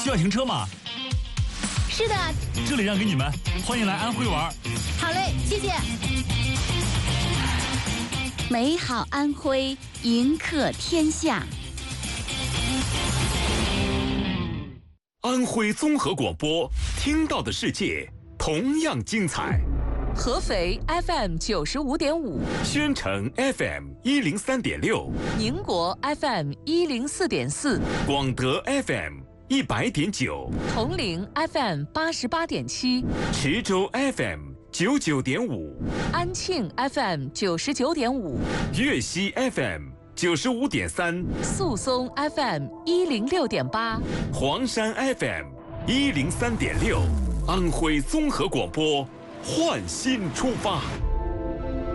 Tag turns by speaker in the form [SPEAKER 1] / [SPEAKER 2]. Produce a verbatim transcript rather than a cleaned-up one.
[SPEAKER 1] 需要停车吗？
[SPEAKER 2] 是的，
[SPEAKER 1] 这里让给你们，欢迎来安徽玩。
[SPEAKER 2] 好嘞，谢谢。
[SPEAKER 3] 美好安徽，迎客天下。
[SPEAKER 4] 安徽综合广播，听到的世界同样精彩。
[SPEAKER 5] 合肥 F M 九十五点五，
[SPEAKER 4] 宣城 F M 一零三点六，
[SPEAKER 5] 宁国 F M 一零四点四，
[SPEAKER 4] 广德 F M 一百点九，
[SPEAKER 5] 铜陵 F M 八十八点七，
[SPEAKER 4] 池州 F M 九九点五，
[SPEAKER 5] 安庆 F M 九十九点五，
[SPEAKER 4] 粤西 F M 九十五点三，
[SPEAKER 5] 宿松 F M 一零六点八，
[SPEAKER 4] 黄山 F M 一零三点六，安徽综合广播。焕新出发。